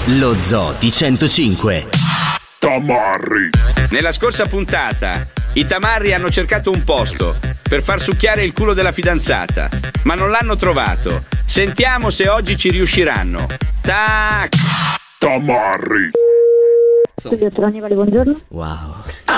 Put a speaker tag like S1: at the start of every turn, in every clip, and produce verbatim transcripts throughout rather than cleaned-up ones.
S1: Lo Zoo di centocinque.
S2: Tamarri.
S3: Nella scorsa puntata i tamarri hanno cercato un posto per far succhiare il culo della fidanzata, ma non l'hanno trovato. Sentiamo se oggi ci riusciranno. Tac!
S2: Tamarri.
S4: Studio Tronival, buongiorno.
S1: Wow.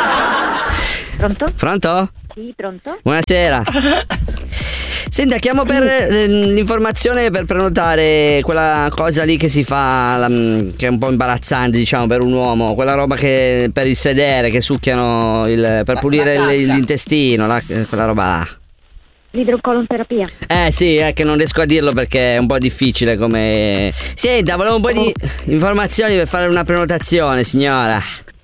S4: Pronto?
S1: Pronto?
S4: Sì, pronto.
S1: Buonasera. Senta, chiamo per eh, l'informazione per prenotare quella cosa lì che si fa, la, che è un po' imbarazzante, diciamo, per un uomo, quella roba che per il sedere, che succhiano il, per
S5: La-
S1: pulire
S5: la
S1: il-
S5: cacca.
S1: l'intestino, la- quella roba là.
S4: L'idrocolonterapia.
S1: Eh sì, è che non riesco a dirlo perché è un po' difficile come... Senta, volevo un po' di informazioni per fare una prenotazione, signora.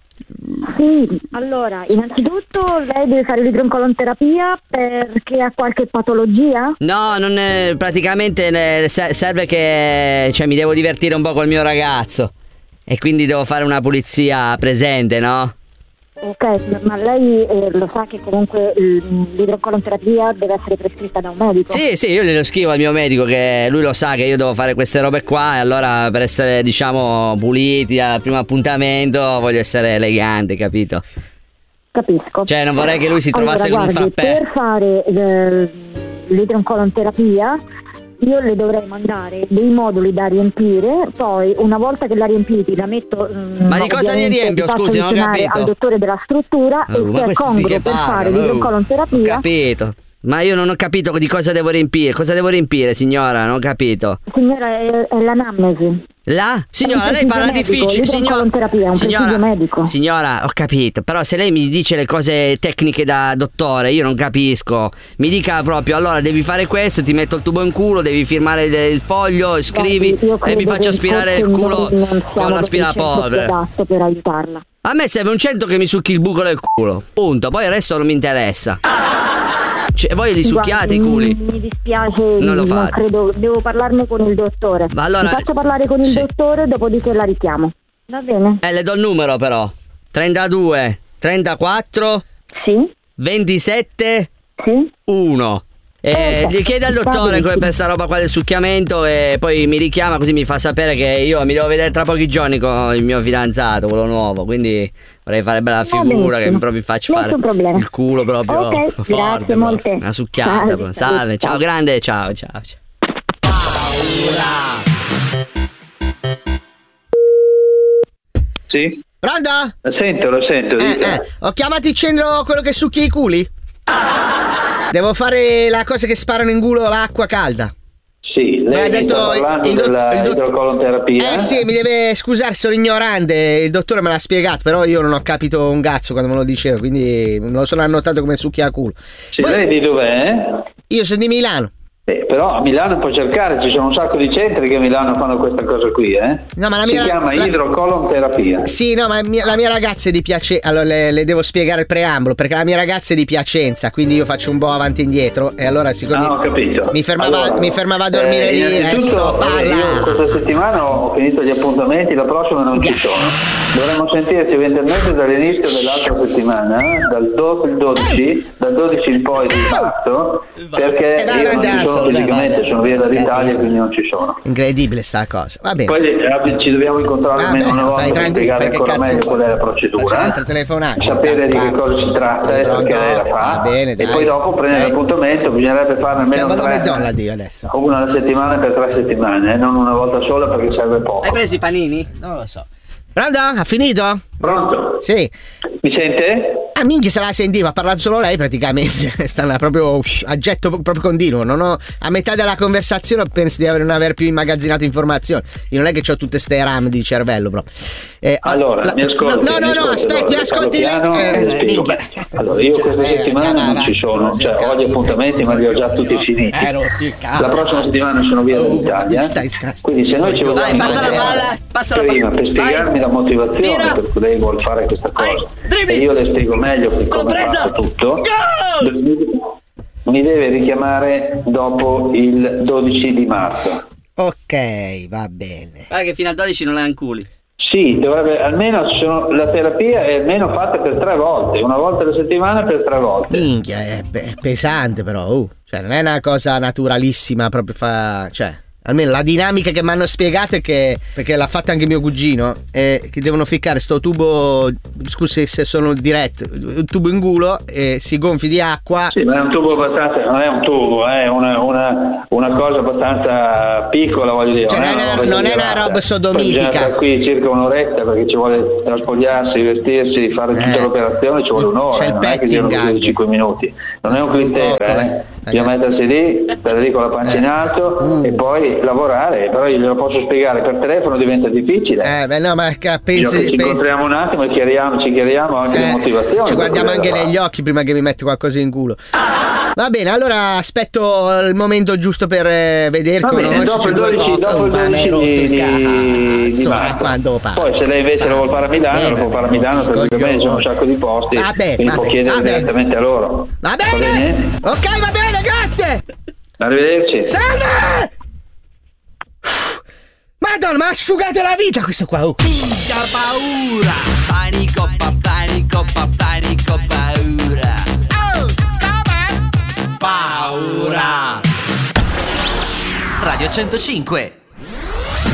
S4: Sì, allora, innanzitutto lei deve fare l'idrocolonterapia perché ha qualche patologia?
S1: No, non è, praticamente ne- se- serve che, cioè, mi devo divertire un po' col mio ragazzo e quindi devo fare una pulizia presente, no?
S4: Ok, ma lei eh, lo sa che comunque mm, l'idrocolonterapia deve essere prescritta da un medico?
S1: Sì, sì, io glielo scrivo al mio medico che lui lo sa che io devo fare queste robe qua e allora per essere, diciamo, puliti al primo appuntamento voglio essere elegante, capito?
S4: Capisco.
S1: Cioè, non vorrei che lui si trovasse
S4: allora,
S1: con un
S4: guardi,
S1: frappè.
S4: per fare eh, l'idrocolonterapia io le dovrei mandare dei moduli da riempire, poi una volta che la riempiti la metto mm,
S1: Ma di cosa li
S4: ovviamente
S1: riempio,
S4: vi faccio
S1: scusi, non ho
S4: avvicinare
S1: capito.
S4: al dottore della struttura
S1: Oh,
S4: e
S1: ma
S4: se è
S1: questo di
S4: congruo
S1: che
S4: per
S1: parla?
S4: fare
S1: Oh,
S4: l'idrocolonterapia.
S1: Ho capito. Ma io non ho capito di cosa devo riempire. Cosa devo riempire, signora? Non ho capito.
S4: Signora, è, è l'anamnesi.
S1: La? Signora,
S4: È un
S1: lei parla
S4: presidio
S1: difficile.
S4: medico, l'idrocolonterapia è un presidio medico.
S1: Signora, ho capito. Però se lei mi dice le cose tecniche da dottore, io non capisco. Mi dica proprio, allora devi fare questo, ti metto il tubo in culo, devi firmare il, il foglio, scrivi
S4: Guardi, io
S1: e
S4: credo
S1: mi faccio
S4: che
S1: aspirare il
S4: forse
S1: culo
S4: noi non siamo
S1: con
S4: proprio
S1: l'aspirapolvere.
S4: il centro più adatto per aiutarla.
S1: A me serve un centro che mi succhi il buco del culo. Punto. Poi il resto non mi interessa. Cioè, voi li succhiate
S4: Guardi,
S1: i culi?
S4: Mi dispiace,
S1: Non lo
S4: non
S1: fate.
S4: credo, devo parlarne con il dottore.
S1: Ma allora-
S4: Mi faccio parlare con il
S1: sì.
S4: dottore, dopodiché la richiamo. Va bene?
S1: Eh, le do il numero però. trentadue, trentaquattro,
S4: Sì?
S1: ventisette,
S4: Sì?
S1: uno. Eh,
S4: Perfetto,
S1: gli chiede al
S4: va
S1: dottore
S4: benissimo.
S1: come per sta roba qua del succhiamento e poi mi richiama così mi fa sapere che io mi devo vedere tra pochi giorni con il mio fidanzato, quello nuovo, quindi vorrei fare bella
S4: Va
S1: figura che
S4: benissimo.
S1: proprio vi faccio
S4: Nessun
S1: fare
S4: problema.
S1: il culo proprio
S4: Ok,
S1: forte,
S4: grazie
S1: proprio.
S4: molte.
S1: Una succhiata,
S4: Salve,
S1: proprio. Salve,
S4: salve,
S1: ciao
S4: ciao.
S1: grande, ciao, ciao, ciao.
S2: Sì?
S5: Pronto?
S2: Lo sento, lo sento.
S5: Eh,
S2: dica.
S5: eh, ho chiamato il centro quello che succhia i culi? Devo fare la cosa che sparano in culo l'acqua calda.
S2: Sì,
S5: Me l'ha
S2: lei mi
S5: detto
S2: sta parlando
S5: il do-
S2: della
S5: il do-
S2: idrocolonterapia?
S5: Eh sì, mi deve scusare, sono ignorante, il dottore me l'ha spiegato, però io non ho capito un cazzo quando me lo diceva, quindi me lo sono annotato come succhia a culo.
S2: Sì,
S5: Poi-
S2: lei di dov'è?
S5: Io sono di Milano.
S2: Eh, però a Milano può cercare, ci sono un sacco di centri che a Milano fanno questa cosa qui, eh?
S5: No, ma la
S2: Si
S5: mia
S2: chiama
S5: la-
S2: idrocolonterapia.
S5: Sì, no, ma mia- la mia ragazza è di Piacenza. Allora le, le devo spiegare il preambolo, perché la mia ragazza è di Piacenza, quindi io faccio un po' avanti e indietro. E allora siccome
S2: Ah, ho capito.
S5: mi fermava,
S2: Allora,
S5: mi fermava a dormire
S2: eh,
S5: lì, eh,
S2: innanzitutto,
S5: sto
S2: eh, io
S5: parla.
S2: questa settimana ho finito gli appuntamenti, la prossima non ci sono. Dovremmo sentirci eventualmente dall'inizio dell'altra settimana, eh, dal do- il dodici, dal dodici in poi di marzo, perché
S5: Eh, vai
S2: io non
S5: avanti
S2: ci
S5: adesso,
S2: sono
S5: dai,
S2: fisicamente,
S5: vai.
S2: sono via dall'Italia,
S5: Capito.
S2: quindi non ci sono.
S5: Incredibile sta cosa. Va bene.
S2: Poi eh, ci dobbiamo incontrare
S5: Ah,
S2: almeno
S5: beh,
S2: una
S5: fai
S2: volta per
S5: tranquillo,
S2: spiegare
S5: fai che
S2: ancora
S5: cazzo
S2: meglio
S5: vuoi.
S2: qual è la
S5: Faccio
S2: procedura,
S5: un'altra
S2: eh.
S5: telefonata.
S2: sapere di che cosa si tratta,
S5: Sei
S2: eh, perché
S5: pronto?
S2: lei la fa,
S5: Va bene,
S2: e
S5: dai.
S2: poi dopo prendere
S5: Eh.
S2: l'appuntamento, bisognerebbe farne
S5: Cioè,
S2: almeno
S5: vado a
S2: tre,
S5: McDonald's io adesso.
S2: o una alla settimana per tre settimane, eh, non una volta sola perché serve poco.
S1: Hai preso i panini?
S5: Non lo so. Pronto? Ha finito?
S2: Pronto?
S5: Sì.
S2: Mi sente?
S5: Ah, minchia, se la sentiva, ha parlato solo lei praticamente. Sta proprio a getto proprio continuo. Non ho, a metà della conversazione penso di aver, non aver più immagazzinato informazioni. Io non è che ho tutte ste RAM di cervello proprio. Eh,
S2: Allora,
S5: la-
S2: mi ascolti.
S5: No, no,
S2: mi
S5: no,
S2: ascolti,
S5: aspetti,
S2: allora,
S5: ascolti
S2: parlo
S5: lei.
S2: piano,
S5: Eh,
S2: e spiego
S5: minchia.
S2: bene. Allora, io questa
S5: Eh,
S2: settimana
S5: andiamo
S2: non
S5: avanti.
S2: ci sono, cioè ho gli appuntamenti ma li ho già tutti finiti.
S5: Eh, rotti il cazzo.
S2: La prossima settimana sono via
S5: Oh,
S2: dall'Italia.
S5: stai scherzando.
S2: Quindi se noi ci vogliamo
S1: Vai, passa la
S2: incontrare
S1: palla, passa la
S2: prima
S1: palla.
S2: per spiegarmi
S1: Vai.
S2: la motivazione
S1: Tira.
S2: per cui lei vuole fare questa cosa
S1: Vai, dribbling.
S2: e io le spiego meglio che
S1: L'ho
S2: come
S1: presa.
S2: fa tutto,
S1: Gol.
S2: mi deve richiamare dopo il dodici di marzo.
S5: Ok, va bene.
S1: Guarda che fino al dodici non hai un culi.
S2: Sì, dovrebbe almeno ci sono- la terapia è almeno fatta per tre volte, una volta alla settimana per tre volte.
S5: Minchia, è, pe- è pesante però. uh. Cioè, non è una cosa naturalissima proprio fa. Cioè, almeno la dinamica che mi hanno spiegato è che, perché l'ha fatta anche mio cugino, è che devono ficcare sto tubo, scusi se sono diretto, un tubo in culo e si gonfi di acqua.
S2: Sì, ma è un tubo abbastanza, non è un tubo, è una, una, una cosa abbastanza piccola, voglio dire.
S5: Cioè non, non, è, una, non è una roba sodomitica.
S2: Sta qui circa un'oretta perché ci vuole spogliarsi, vestirsi, fare eh. tutta l'operazione, ci vuole un'ora,
S5: c'è il
S2: non è che girano cinque minuti. Non è un clintero, eh. Bisogna mettersi lì, stare lì con la pancia eh. in alto uh. e poi lavorare, però io glielo posso spiegare per telefono, diventa difficile.
S5: Eh beh no, ma pensi,
S2: ci incontriamo un attimo e chiariamo, ci chiariamo anche eh, le motivazioni.
S5: Ci guardiamo anche negli occhi prima che mi metti qualcosa in culo. Va bene, allora aspetto il momento giusto per eh, vederci.
S2: No? Dopo il dodici, dopo il dodici di, di marzo. Poi se lei invece lo vuol fare a Milano, bene, lo può fare a Milano perché ci sono un sacco di posti,
S5: vabbè,
S2: quindi
S5: vabbè,
S2: può chiedere
S5: vabbè.
S2: direttamente a loro.
S5: Va bene? va bene? Ok, va bene, grazie.
S2: Arrivederci.
S5: Salve! Madonna, ma asciugate la vita questo qua. Oh.
S6: Minchia paura. Panico, pa, panico, pa, panico, paura. Oh, paura.
S7: Radio centocinque.